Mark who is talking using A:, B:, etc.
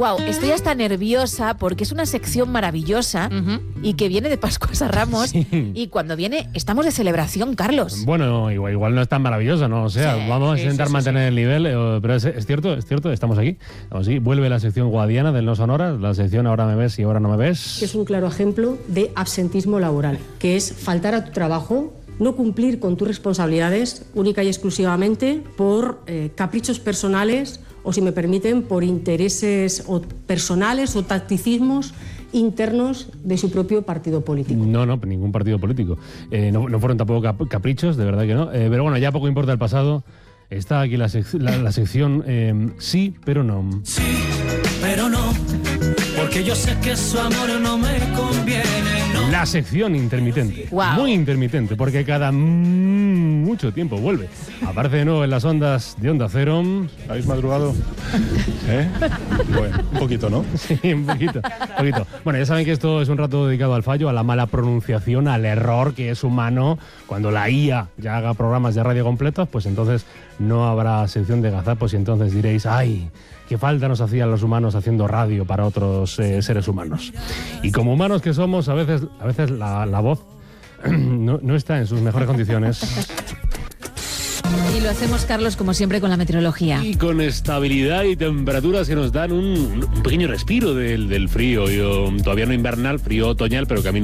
A: Wow, estoy hasta nerviosa porque es una sección maravillosa y que viene de Pascuas a Ramos.
B: Sí.
A: Y cuando viene, estamos de celebración, Carlos.
B: Bueno, igual no es tan maravilloso, ¿no? O sea,
A: Sí,
B: vamos a intentar mantener el nivel, pero es cierto, estamos aquí. Vuelve la sección guadiana del No Sonoras, la sección Ahora me ves y ahora no me ves.
C: Que es un claro ejemplo de absentismo laboral, que es faltar a tu trabajo, no cumplir con tus responsabilidades única y exclusivamente por caprichos personales o, si me permiten, por intereses personales o tacticismos internos de su propio partido político.
B: No, ningún partido político. No fueron tampoco caprichos, de verdad que no. Pero bueno, ya poco importa el pasado. Está aquí la sección Sí, pero no.
D: Sí, pero no, porque yo sé que su amor no me conviene, no.
B: La sección intermitente.
A: Wow.
B: Muy intermitente, porque cada mucho tiempo vuelve. Aparece de nuevo en las ondas de Onda Cero.
E: ¿Habéis madrugado? Bueno, un poquito, ¿no?
B: Sí, un poquito. Bueno, ya saben que esto es un rato dedicado al fallo, a la mala pronunciación, al error que es humano. Cuando la IA ya haga programas de radio completos, pues entonces no habrá sección de gazapos y entonces diréis, ¡ay! Qué falta nos hacían los humanos haciendo radio para otros seres humanos. Y como humanos que somos, a veces la voz no está en sus mejores condiciones.
A: Y lo hacemos, Carlos, como siempre, con la meteorología.
B: Y con estabilidad y temperaturas que nos dan un pequeño respiro del frío. Todavía no invernal, frío otoñal, pero que a mí